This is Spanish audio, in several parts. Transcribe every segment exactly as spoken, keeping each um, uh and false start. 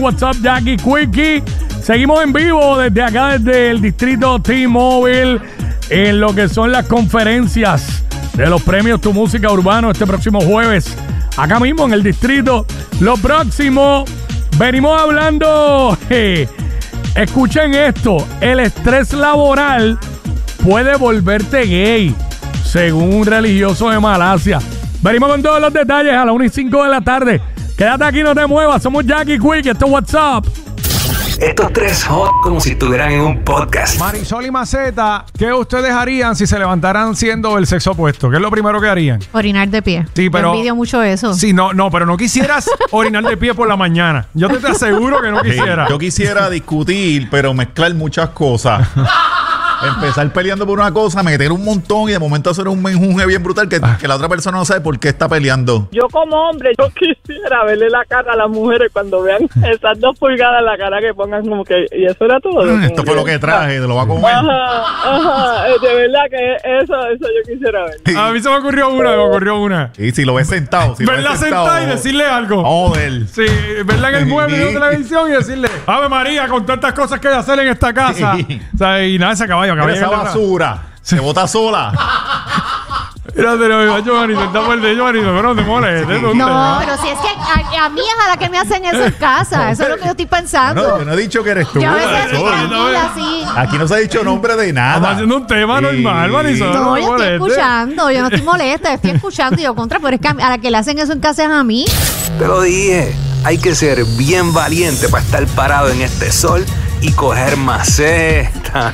WhatsApp, Jackie Quickie. Seguimos en vivo desde acá, desde el distrito T-Mobile, en lo que son las conferencias de los premios Tu Música Urbano este próximo jueves. Acá mismo en el distrito. Lo próximo, venimos hablando. Eh, escuchen esto: el estrés laboral puede volverte gay, según un religioso de Malasia. Venimos con todos los detalles a las una y cinco de la tarde. Quédate aquí, no te muevas. Somos Jackie Quickie, esto es WhatsApp. Estos tres hot como si estuvieran en un podcast. Marisol y Maceta, ¿qué ustedes harían si se levantaran siendo el sexo opuesto? ¿Qué es lo primero que harían? Orinar de pie. Sí, pero... Yo envidio mucho eso. Sí, no, no, pero no quisieras orinar de pie por la mañana. Yo te, te aseguro que no quisiera. Yo quisiera discutir, pero mezclar muchas cosas. Empezar peleando por una cosa, meter un montón y de momento hacer un menjunje bien brutal que, que la otra persona no sabe por qué está peleando. Yo como hombre, yo quisiera verle la cara a las mujeres cuando vean esas dos pulgadas en la cara, que pongan como que... Y eso era todo. Mm, esto fue lo que traje, te lo va a comer. Ajá, ajá, de verdad que eso, eso yo quisiera ver. Sí. A mí se me ocurrió una, me ocurrió una. Y si lo ves sentado, si verla lo ves sentado, sentada y decirle algo. Joder. Sí, verla en el mueble de la televisión y decirle: Ave María, con tantas cosas que hay que hacer en esta casa. O sea, y nada, ese caballo, caballo. Esa basura se bota sola. Mírate, no, yo, Marito, está por de yo, Marito, pero no te molestes. No, no, pero si es que a, a mí es a la que me hacen eso en casa. Eso es lo que yo estoy pensando. No, yo no he dicho que eres tú. Yo a veces Marisol. tranquila, así. Aquí no se ha dicho nombre de nada. Estamos haciendo un tema Sí. normal, Marisol. No, No te yo estoy molestes. escuchando. Yo no estoy molesta, estoy escuchando. Y yo contra, pero es que a, a la que le hacen eso en casa es a mí. Te lo dije, hay que ser bien valiente para estar parado en este sol y coger maceta.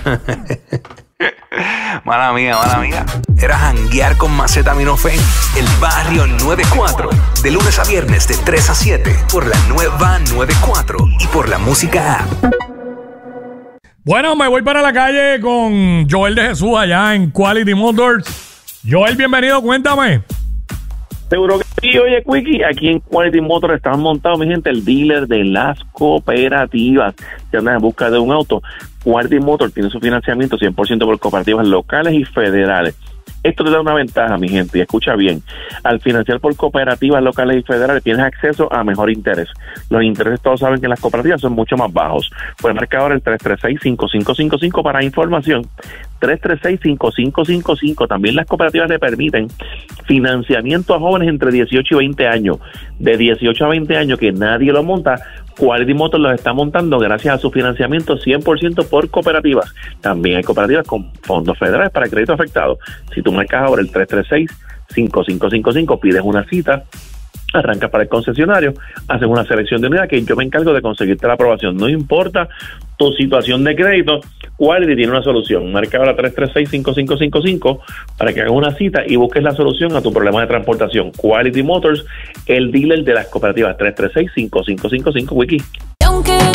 Mala mía, mala mía. Era janguear con Macetaminofen, el barrio noventa y cuatro. De lunes a viernes de tres a siete por la nueva noventa y cuatro y por la música app. Bueno, me voy para la calle con Joel de Jesús allá en Quality Motors. Joel, bienvenido, cuéntame. Seguro que sí. Oye, Quickie, aquí en Quality Motors están montados, mi gente, el dealer de las cooperativas. Si andas en busca de un auto, Quality Motors tiene su financiamiento cien por ciento por cooperativas locales y federales. Esto te da una ventaja, mi gente, y escucha bien. Al financiar por cooperativas locales y federales tienes acceso a mejor interés. Los intereses, todos saben que en las cooperativas son mucho más bajos. Puedes marcar ahora el tres tres seis, cinco cinco cinco cinco para información. tres tres seis, cinco cinco cinco cinco. También las cooperativas te permiten financiamiento a jóvenes entre dieciocho y veinte años. De dieciocho a veinte años, que nadie lo monta, Quality Motors los está montando gracias a su financiamiento cien por ciento por cooperativas. También hay cooperativas con fondos federales para crédito afectado. Si tú marcas ahora el tres tres seis, cinco cinco cinco cinco, pides una cita, arrancas para el concesionario, haces una selección de unidad que yo me encargo de conseguirte la aprobación. No importa tu situación de crédito, Quality tiene una solución. Marca ahora tres tres seis, cinco cinco cinco cinco para que hagas una cita y busques la solución a tu problema de transportación. Quality Motors, el dealer de las cooperativas. Tres tres seis, cinco cinco cinco cinco, Wiki. Aunque